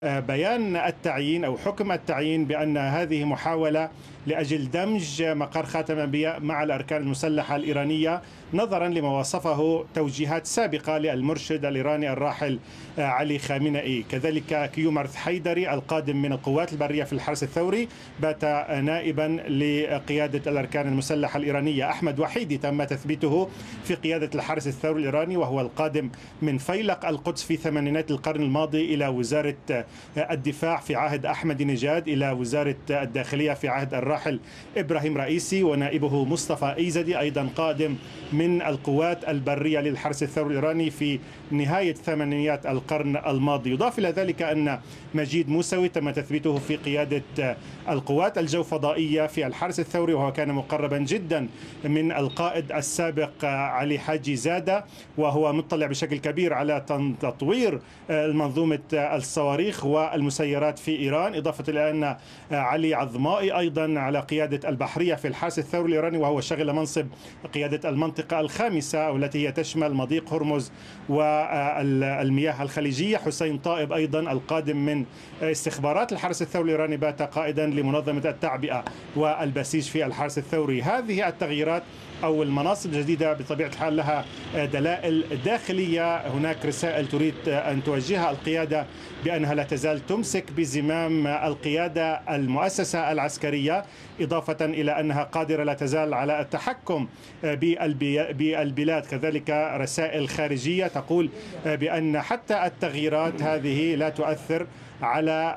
بيان التعيين أو حكم التعيين بأن هذه محاولة لأجل دمج مقر خاتم الأنبياء مع الأركان المسلحة الإيرانية نظرا لما وصفه توجيهات سابقة للمرشد الإيراني الراحل علي خامنئي. كذلك كيومرث حيدري القادم من القوات البرية في الحرس الثوري بات نائبا لقيادة الأركان المسلحة الإيرانية. أحمد وحيدي تم تثبيته في قيادة الحرس الثوري الإيراني، وهو القادم من فيلق القدس في ثمانينات القرن الماضي إلى وزارة الدفاع في عهد أحمد نجاد، إلى وزارة الداخلية في عهد الراحل إبراهيم رئيسي، ونائبه مصطفى إيزدي أيضا قادم من القوات البرية للحرس الثوري الإيراني في نهاية ثمانينيات القرن الماضي. يضاف إلى ذلك أن مجيد موسوي تم تثبيته في قيادة القوات الجوفضائية في الحرس الثوري، وهو كان مقربا جدا من القائد السابق علي حاجي زادة، وهو مطلع بشكل كبير على تطوير منظومة الصواريخ والمسيرات في إيران. إضافة إلى أن علي عظمائي أيضا على قيادة البحرية في الحرس الثوري الإيراني، وهو شغل منصب قيادة المنطقة الخامسة والتي هي تشمل مضيق هرمز والمياه الخليجية. حسين طائب أيضا القادم من استخبارات الحرس الثوري الإيراني بات قائدا لمنظمة التعبئة والبسيج في الحرس الثوري. هذه التغييرات أو المناصب الجديدة بطبيعة الحال لها دلائل داخلية. هناك رسائل تريد أن توجهها القيادة بأنها لا تزال تمسك بزمام القيادة المؤسسة العسكرية، إضافة إلى أنها قادرة لا تزال على التحكم بالبلاد. كذلك رسائل خارجية تقول بأن حتى التغييرات هذه لا تؤثر على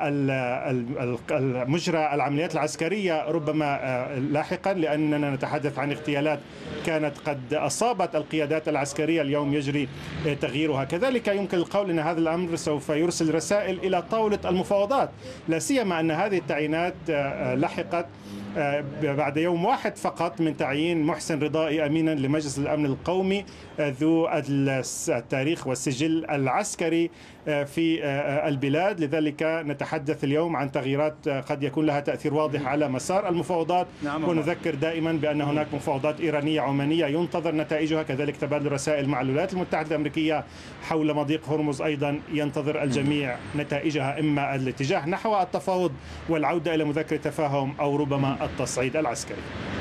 مجرى العمليات العسكرية ربما لاحقا، لأننا نتحدث عن اغتيالات كانت قد أصابت القيادات العسكرية اليوم يجري تغييرها. كذلك يمكن القول أن هذا الأمر سوف يرسل رسائل إلى طاولة المفاوضات، لا سيما أن هذه التعيينات لحقت بعد يوم واحد فقط من تعيين محسن رضائي أمينا لمجلس الأمن القومي ذو التاريخ والسجل العسكري في البلاد. لذلك نتحدث اليوم عن تغييرات قد يكون لها تأثير واضح على مسار المفاوضات. ونذكر دائما بأن هناك مفاوضات إيرانية عمانية ينتظر نتائجها، كذلك تبادل رسائل مع الولايات المتحدة الأمريكية حول مضيق هرمز أيضا ينتظر الجميع نتائجها، إما الاتجاه نحو التفاوض والعودة إلى مذكرة تفاهم أو ربما التصعيد العسكري.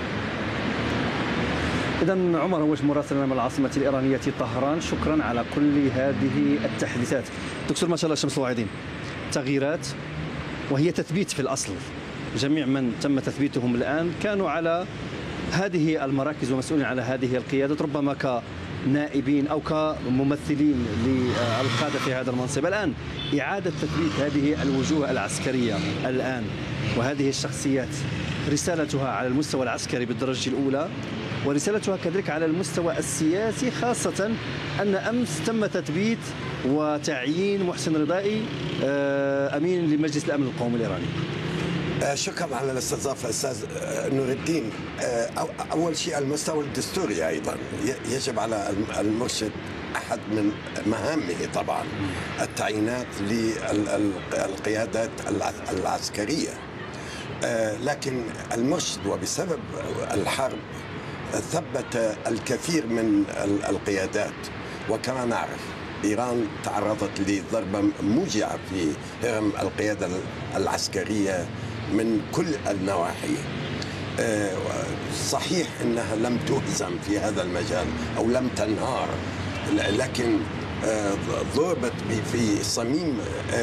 إذن عمر هوش مراسلنا من العاصمة الإيرانية طهران، شكرا على كل هذه التحديثات. دكتور ما شاء الله شمس الوعيدين، تغييرات وهي تثبيت في الأصل. جميع من تم تثبيتهم الآن كانوا على هذه المراكز ومسؤولين على هذه القيادات، ربما كنائبين أو كممثلين للقادة في هذا المنصب. الآن إعادة تثبيت هذه الوجوه العسكرية الآن وهذه الشخصيات، رسالتها على المستوى العسكري بالدرجة الأولى، ورسالتها كذلك على المستوى السياسي، خاصة أن أمس تم تثبيت وتعيين محسن رضائي أمين لمجلس الأمن القومي الإيراني. شكرا على الاستضافة أستاذ نور الدين. أول شيء المستوى الدستوري أيضا يجب على المرشد، أحد من مهامه طبعا التعيينات للقيادات العسكرية، لكن المرشد وبسبب الحرب ثبت الكثير من القيادات. وكما نعرف إيران تعرضت لضربة موجعة في هرم القيادة العسكرية من كل النواحي. صحيح أنها لم تهزم في هذا المجال أو لم تنهار، لكن ضربت في صميم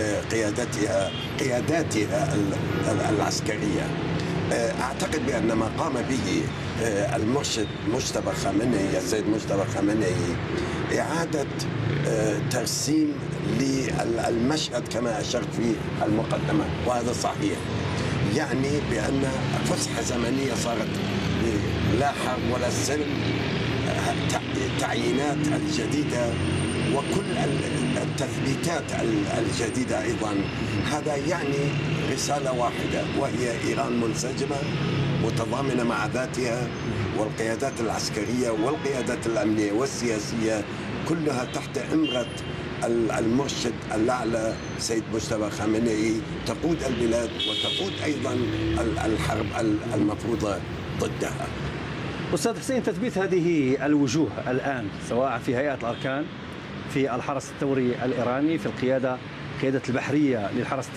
قياداتها العسكرية. أعتقد بأن ما قام به المرشد مجتبى خامنئي، السيد مجتبى خامنئي، إعادة ترسيم للمشهد كما أشرت في المقدمة، وهذا صحيح. يعني بأن فسحة زمنية صارت لا حرب ولا سلم، تعيينات الجديدة وكل التثبيتات الجديدة أيضا. هذا يعني رسالة واحدة، وهي إيران منسجمة متضامنة مع ذاتها، والقيادات العسكرية والقيادات الأمنية والسياسية كلها تحت إمرة المرشد الأعلى سيد مجتبى خامنئي تقود البلاد وتقود أيضا الحرب المفروضة ضدها. أستاذ حسين، تثبيت هذه الوجوه الآن سواء في هيئة الأركان، في الحرس الثوري الإيراني، في قيادة البحرية للحرس